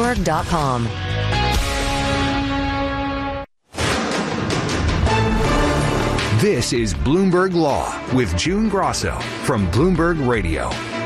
Bloomberg.com. This is Bloomberg Law with June Grosso from Bloomberg Radio.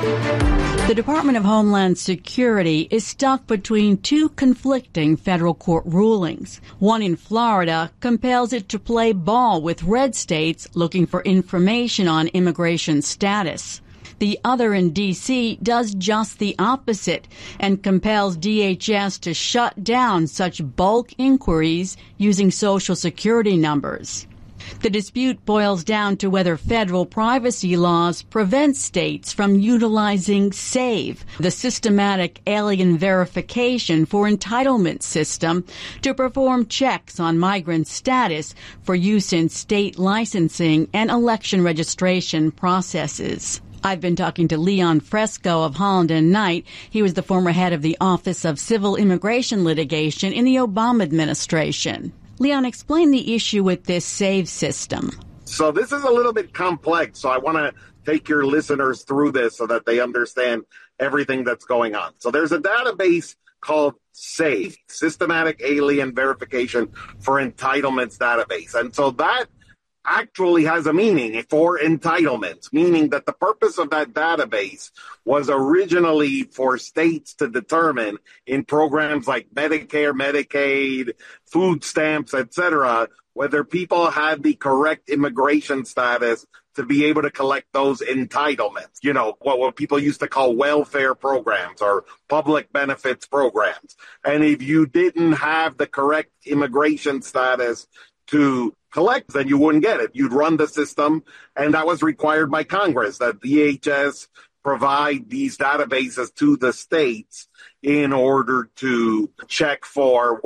The Department of Homeland Security is stuck between two conflicting federal court rulings. One in Florida compels it to play ball with red states looking for information on immigration status. The other in D.C. does just the opposite and compels DHS to shut down such bulk inquiries using Social Security numbers. The dispute boils down to whether federal privacy laws prevent states from utilizing SAVE, the Systematic Alien Verification for Entitlement system, to perform checks on migrant status for use in state licensing and election registration processes. I've been talking to Leon Fresco of Holland and Knight. He was the former head of the Office of Civil Immigration Litigation in the Obama administration. Leon, explain the issue with this SAVE system. So this is a little bit complex, so I want to take your listeners through this so that they understand everything that's going on. So there's a database called SAVE, Systematic Alien Verification for Entitlements database. And so that actually has a meaning for entitlements, meaning that the purpose of that database was originally for states to determine in programs like Medicare, Medicaid, food stamps, etc., whether people had the correct immigration status to be able to collect those entitlements, you know, what people used to call welfare programs or public benefits programs. And if you didn't have the correct immigration status to collect, then you wouldn't get it. You'd run the system, and that was required by Congress, that DHS provide these databases to the states in order to check for